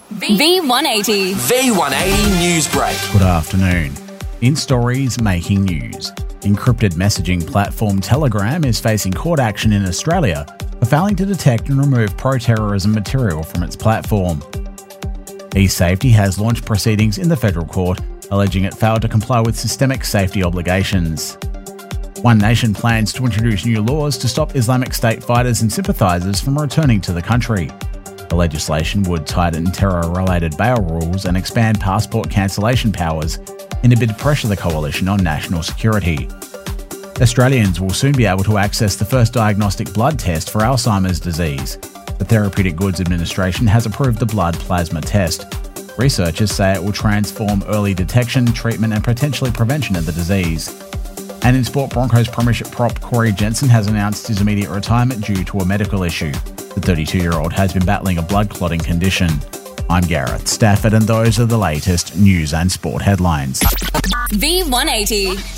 V180. V180 News Break. Good afternoon. In stories making news, encrypted messaging platform Telegram is facing court action in Australia for failing to detect and remove pro-terrorism material from its platform. eSafety has launched proceedings in the federal court, alleging it failed to comply with systemic safety obligations. One Nation plans to introduce new laws to stop Islamic State fighters and sympathisers from returning to the country. The legislation would tighten terror-related bail rules and expand passport cancellation powers in a bid to pressure the coalition on national security. Australians will soon be able to access the first diagnostic blood test for Alzheimer's disease. The Therapeutic Goods Administration has approved the blood plasma test. Researchers say it will transform early detection, treatment and potentially prevention of the disease. And in sport, Broncos Premiership prop Corey Jensen has announced his immediate retirement due to a medical issue. The 32-year-old has been battling a blood clotting condition. I'm Gareth Stafford and those are the latest news and sport headlines. V180.